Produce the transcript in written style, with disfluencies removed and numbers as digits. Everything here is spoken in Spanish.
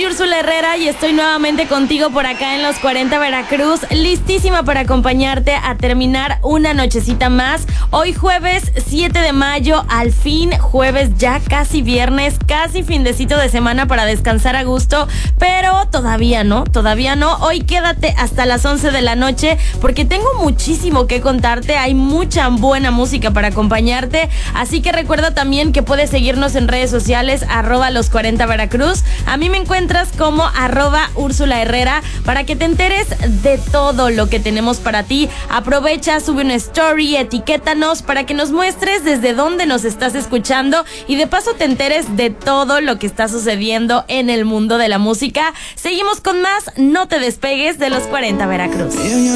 Úrsula Herrera y estoy nuevamente contigo por acá en los 40 Veracruz, listísima para acompañarte a terminar una nochecita más. Hoy jueves 7 de mayo, al fin jueves, ya casi viernes, casi findecito de semana para descansar a gusto, pero todavía no. Hoy quédate hasta las 11 de la noche porque tengo muchísimo que contarte, hay mucha buena música para acompañarte, así que recuerda también que puedes seguirnos en redes sociales, @los 40 Veracruz. A mí me encuentras como @Úrsula Herrera para que te enteres de todo lo que tenemos para ti. Aprovecha, sube una story, etiquétanos para que nos muestres desde dónde nos estás escuchando y de paso te enteres de todo lo que está sucediendo en el mundo de la música. Seguimos con más, no te despegues de los 40 Veracruz.